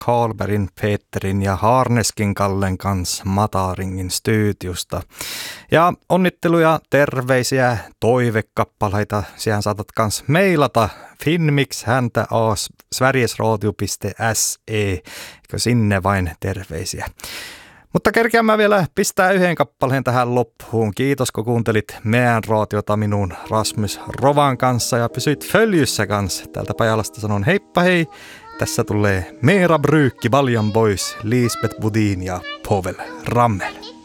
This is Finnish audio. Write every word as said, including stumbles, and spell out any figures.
Karlbergin, Peterin ja Harneskin Kallen kanssa Mataringin styytiosta. Ja onnitteluja, terveisiä, toivekappaleita, siihen saatat kans mailata finmix häntä as sverigesradio piste se, eikö sinne vain terveisiä. Mutta kerkeän mä vielä pistää yhden kappaleen tähän loppuun. Kiitos kun kuuntelit meidän raatiota minun Rasmus Rovan kanssa ja pysyit följyssä kanssa. Täältä Pajalasta sanon heippa hei. Tässä tulee Meera Brykki, Baljan Boys, Lisbeth Budin ja Povel Rammel.